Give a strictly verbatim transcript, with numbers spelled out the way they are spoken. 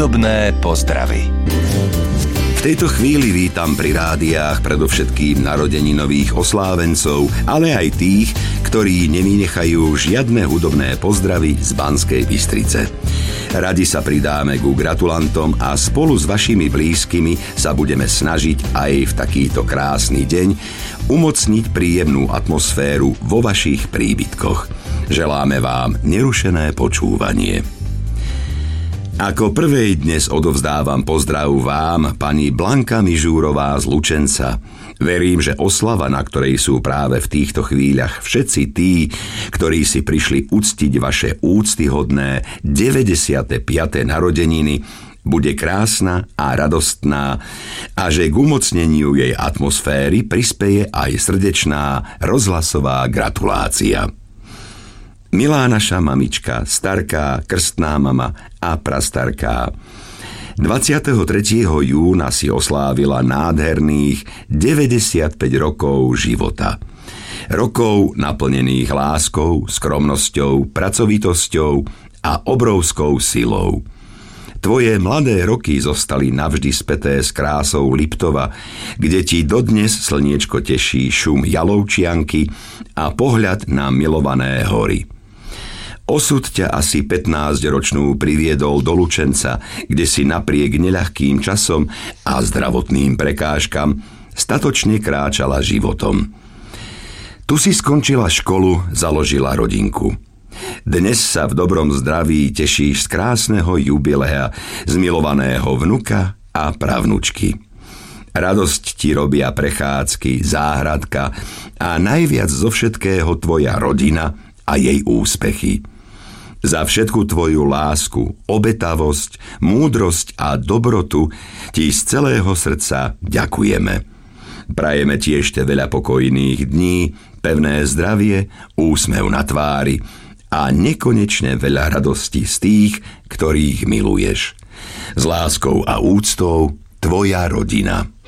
Hudobné pozdravy. V tejto chvíli vítam pri rádiách predovšetkým narodeninových oslávencov, ale aj tých, ktorí nevynechajú žiadne hudobné pozdravy z Banskej Bystrice. Radi sa pridáme ku gratulantom a spolu s vašimi blízkymi sa budeme snažiť aj v takýto krásny deň umocniť príjemnú atmosféru vo vašich príbytkoch. Želáme vám nerušené počúvanie. Ako prvej dnes odovzdávam pozdrav vám, pani Blanka Mižúrová z Lučenca. Verím, že oslava, na ktorej sú práve v týchto chvíľach všetci tí, ktorí si prišli uctiť vaše úctyhodné deväťdesiate piate narodeniny, bude krásna a radostná a že k umocneniu jej atmosféry prispeje aj srdečná rozhlasová gratulácia. Milá naša mamička, starká, krstná mama a prastarká, dvadsiateho tretieho júna si oslávila nádherných deväťdesiatpäť rokov života. Rokov naplnených láskou, skromnosťou, pracovitosťou a obrovskou silou. Tvoje mladé roky zostali navždy späté s krásou Liptova, kde ti dodnes slniečko teší šum jalovčianky a pohľad na milované hory. Osud ťa asi pätnásťročnú priviedol do Lučenca, kde si napriek neľahkým časom a zdravotným prekážkam statočne kráčala životom. Tu si skončila školu, založila rodinku. Dnes sa v dobrom zdraví tešíš z krásneho jubilea, z milovaného vnuka a pravnučky. Radosť ti robia prechádzky, záhradka a najviac zo všetkého tvoja rodina a jej úspechy. Za všetku tvoju lásku, obetavosť, múdrosť a dobrotu ti z celého srdca ďakujeme. Prajeme ti ešte veľa pokojných dní, pevné zdravie, úsmev na tvári a nekonečne veľa radosti z tých, ktorých miluješ. S láskou a úctou, tvoja rodina.